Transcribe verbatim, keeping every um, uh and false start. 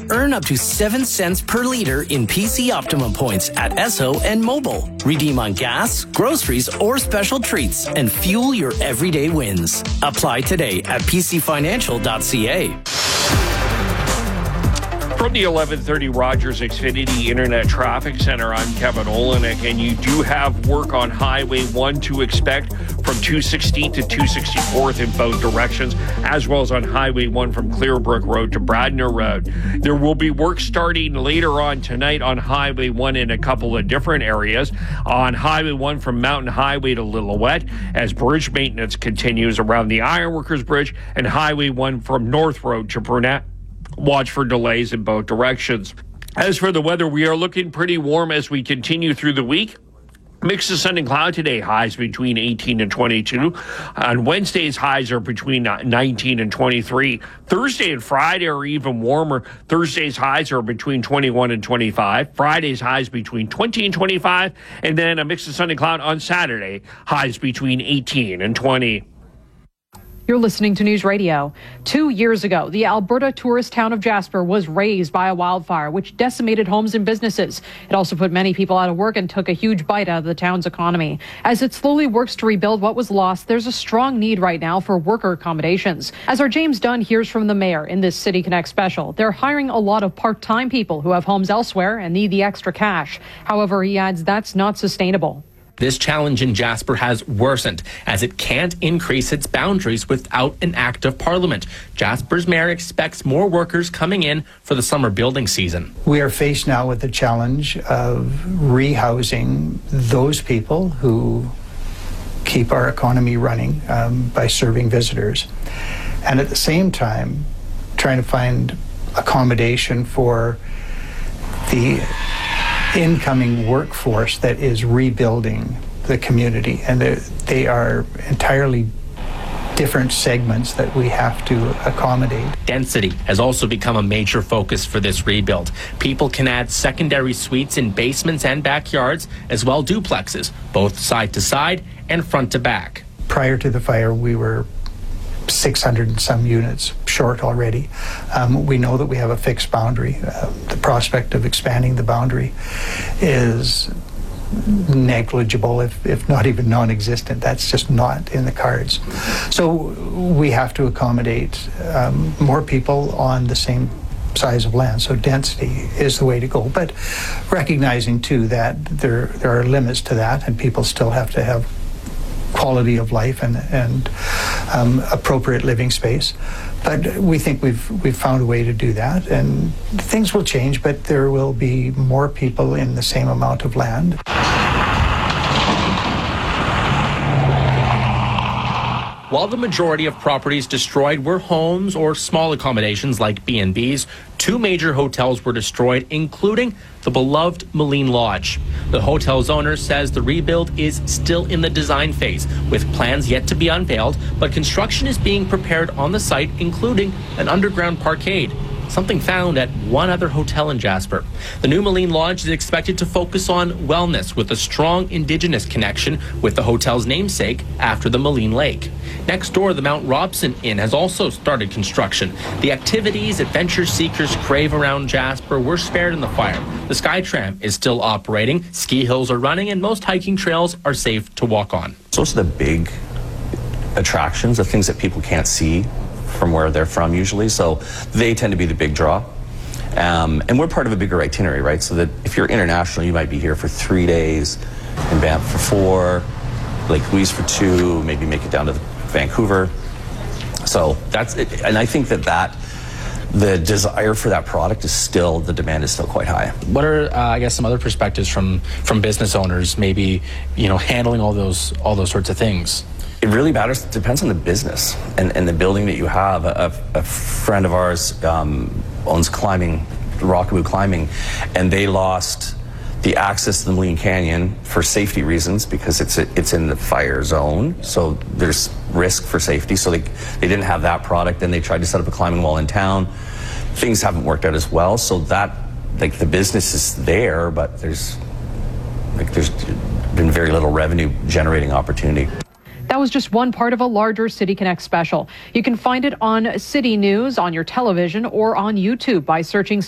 Earn up to seven cents per liter in P C Optimum points at Esso and Mobile. Redeem on gas, groceries, or special treats and fuel your everyday wins. Apply today at p c financial dot c a. From the eleven thirty Rogers Xfinity Internet Traffic Center, I'm Kevin Olenek, and you do have work on Highway one to expect from two sixteenth to two sixty-fourth in both directions, as well as on Highway one from Clearbrook Road to Bradner Road. There will be work starting later on tonight on Highway one in a couple of different areas. On Highway one from Mountain Highway to Lillooet, as bridge maintenance continues around the Ironworkers Bridge, and Highway one from North Road to Brunette. Watch for delays in both directions. As for the weather, we are looking pretty warm as we continue through the week. Mix of sun and cloud today, highs between eighteen and twenty-two. On Wednesday's highs are between nineteen and twenty-three. Thursday and Friday are even warmer. Thursday's highs are between twenty-one and twenty-five. Friday's highs between twenty and twenty-five. And then a mix of sun and cloud on Saturday, highs between eighteen and twenty. You're listening to News Radio. Two years ago, the Alberta tourist town of Jasper was razed by a wildfire, which decimated homes and businesses. It also put many people out of work and took a huge bite out of the town's economy. As it slowly works to rebuild what was lost, there's a strong need right now for worker accommodations. As our James Dunn hears from the mayor in this City Connect special, they're hiring a lot of part-time people who have homes elsewhere and need the extra cash. However, he adds that's not sustainable. This challenge in Jasper has worsened as it can't increase its boundaries without an act of parliament. Jasper's mayor expects more workers coming in for the summer building season. We are faced now with the challenge of rehousing those people who keep our economy running um, by serving visitors. And at the same time, trying to find accommodation for the incoming workforce that is rebuilding the community, and they are entirely different segments that we have to accommodate. Density has also become a major focus for this rebuild. People can add secondary suites in basements and backyards, as well duplexes, both side to side and front to back. Prior to the fire, we were six hundred and some units short already. Um, we know that we have a fixed boundary. Uh, the prospect of expanding the boundary is negligible, if, if not even non-existent. That's just not in the cards. So we have to accommodate um, more people on the same size of land. So density is the way to go, but recognizing too that there, there are limits to that, and people still have to have quality of life and, and um, appropriate living space. But we think we've we've found a way to do that, and things will change, but there will be more people in the same amount of land. While the majority of properties destroyed were homes or small accommodations like B and Bs, two major hotels were destroyed, including the beloved Maligne Lodge. The hotel's owner says the rebuild is still in the design phase, with plans yet to be unveiled, but construction is being prepared on the site, including an underground parkade, something found at one other hotel in Jasper. The new Maligne Lodge is expected to focus on wellness with a strong Indigenous connection with the hotel's namesake after the Maligne Lake. Next door, the Mount Robson Inn has also started construction. The activities adventure seekers crave around Jasper were spared in the fire. The SkyTram is still operating, ski hills are running, and most hiking trails are safe to walk on. Those are the big attractions, the things that people can't see from where they're from usually, so they tend to be the big draw. Um, and we're part of a bigger itinerary, right? So that if you're international, you might be here for three days, in Banff for four, Lake Louise for two, maybe make it down to Vancouver. So that's it. And I think that that the desire for that product is still, the demand is still quite high. What are, uh, I guess, some other perspectives from from business owners, maybe, you know, handling all those all those sorts of things? It really matters. It depends on the business and, and the building that you have. A, a friend of ours um, owns climbing, Rockaboo Climbing, and they lost the access to the Maligne Canyon for safety reasons because it's it's in the fire zone, so there's risk for safety. So they they didn't have that product, and they tried to set up a climbing wall in town. Things haven't worked out as well. So that, like, the business is there, but there's like there's been very little revenue generating opportunity. That was just one part of a larger City Connect special. You can find it on City News, on your television, or on YouTube by searching